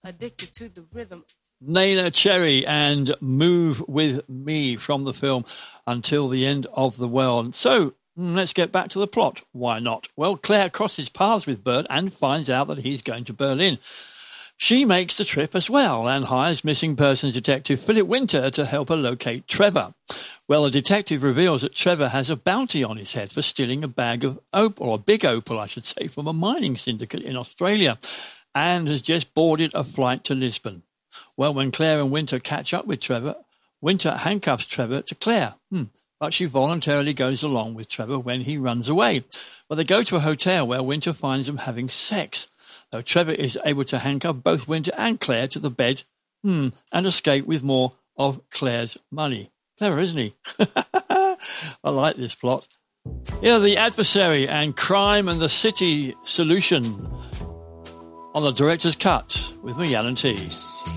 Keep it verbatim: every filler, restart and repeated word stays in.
Addicted to the rhythm. Neneh Cherry and Move With Me from the film Until the End of the World. So, let's get back to the plot. Why not? Well, Claire crosses paths with Bert and finds out that he's going to Berlin. She makes the trip as well and hires missing persons detective Philip Winter to help her locate Trevor. Well, the detective reveals that Trevor has a bounty on his head for stealing a bag of opal, or a big opal, I should say, from a mining syndicate in Australia, and has just boarded a flight to Lisbon. Well, when Claire and Winter catch up with Trevor, Winter handcuffs Trevor to Claire, hmm. but she voluntarily goes along with Trevor when he runs away. Well, they go to a hotel where Winter finds them having sex, though Trevor is able to handcuff both Winter and Claire to the bed hmm, and escape with more of Claire's money. Clever, isn't he? I like this plot. Here are The Adversary and Crime and the City Solution on the Director's Cut with me, Alan T.